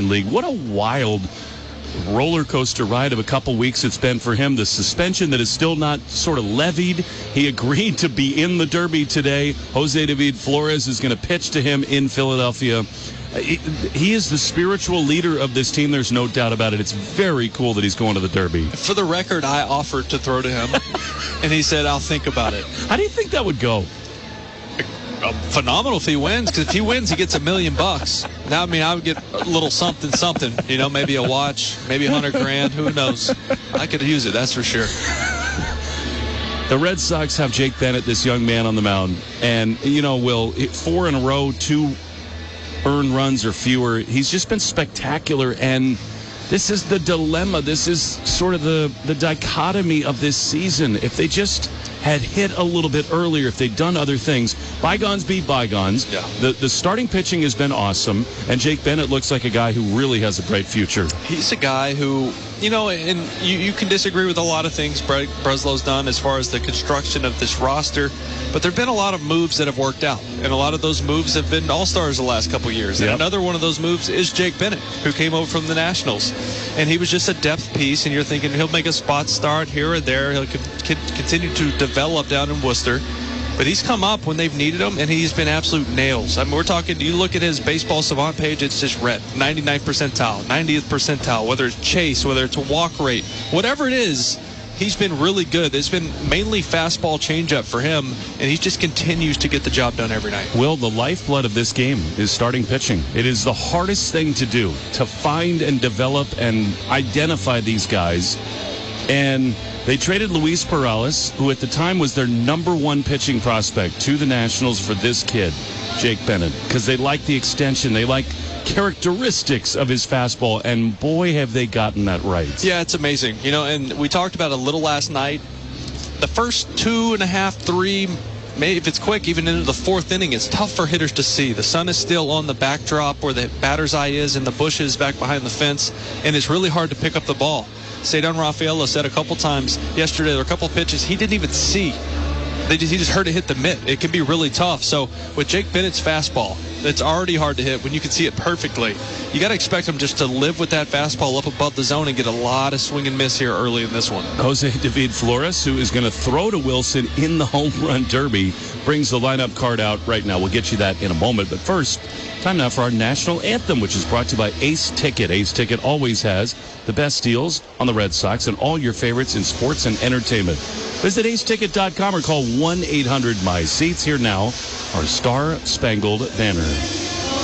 American League. What a wild roller coaster ride of a couple weeks it's been for him. The suspension that is still not sort of levied. He agreed to be in the Derby today. Jose David Flores is going to pitch to him in Philadelphia. He is the spiritual leader of this team. There's no doubt about it. It's very cool that he's going to the Derby. For the record, I offered to throw to him, and he said, I'll think about it. How do you think that would go? Phenomenal if he wins, because if he wins, he gets $1 million. Now, I mean, I would get a little something, maybe a watch, maybe $100,000. Who knows? I could use it, that's for sure. The Red Sox have Jake Bennett, this young man on the mound, and Will, 4 in a row, 2 earned runs or fewer. He's just been spectacular, and this is the dilemma. This is sort of the dichotomy of this season. If they just had hit a little bit earlier, if they'd done other things, bygones be bygones. Yeah. The starting pitching has been awesome, and Jake Bennett looks like a guy who really has a bright future. He's a guy who, and you can disagree with a lot of things Breslow's done as far as the construction of this roster, but there have been a lot of moves that have worked out, and a lot of those moves have been all-stars the last couple of years. Yep. And another one of those moves is Jake Bennett, who came over from the Nationals, and he was just a depth piece, and you're thinking he'll make a spot start here or there. He'll continue to develop down in Worcester. But he's come up when they've needed him, and he's been absolute nails. I mean, we're talking, you look at his Baseball Savant page, it's just red. 99th percentile, 90th percentile, whether it's chase, whether it's a walk rate, whatever it is, he's been really good. It's been mainly fastball changeup for him, and he just continues to get the job done every night. Will, the lifeblood of this game is starting pitching. It is the hardest thing to do, to find and develop and identify these guys. And they traded Luis Perales, who at the time was their number 1 pitching prospect, to the Nationals for this kid, Jake Bennett, because they like the extension. They like characteristics of his fastball, and boy, have they gotten that right. Yeah, it's amazing. And we talked about it a little last night. The first 2.5, 3, maybe if it's quick, even into the 4th inning, it's tough for hitters to see. The sun is still on the backdrop where the batter's eye is in the bushes back behind the fence, and it's really hard to pick up the ball. Cedar Rafaela said a couple times yesterday, there were a couple pitches he didn't even see. He just heard it hit the mitt. It can be really tough. So with Jake Bennett's fastball, it's already hard to hit when you can see it perfectly. You got to expect him just to live with that fastball up above the zone and get a lot of swing and miss here early in this one. Jose David Flores, who is going to throw to Wilson in the home run derby, brings the lineup card out right now. We'll get you that in a moment. But first, time now for our national anthem, which is brought to you by Ace Ticket. Ace Ticket always has the best deals on the Red Sox and all your favorites in sports and entertainment. Visit aceticket.com or call 1-800-MY-SEATS. Here now, our Star Spangled Banner.